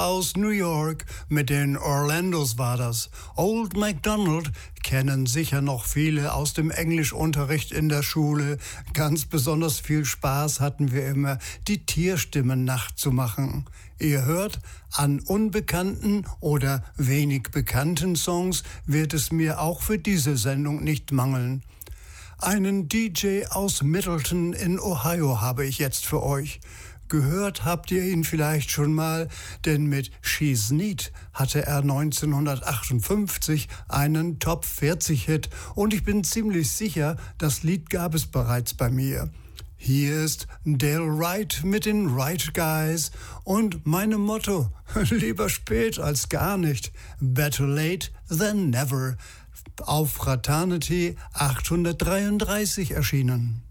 Aus New York, mit den Orlandos war das. Old MacDonald kennen sicher noch viele aus dem Englischunterricht in der Schule. Ganz besonders viel Spaß hatten wir immer, die Tierstimmen nachzumachen. Ihr hört, an unbekannten oder wenig bekannten Songs wird es mir auch für diese Sendung nicht mangeln. Einen DJ aus Middleton in Ohio habe ich jetzt für euch. Gehört habt ihr ihn vielleicht schon mal, denn mit She's Neat hatte er 1958 einen Top-40-Hit und ich bin ziemlich sicher, das Lied gab es bereits bei mir. Hier ist Dale Wright mit den Wright Guys und meinem Motto, lieber spät als gar nicht, better late than never, auf Fraternity 833 erschienen.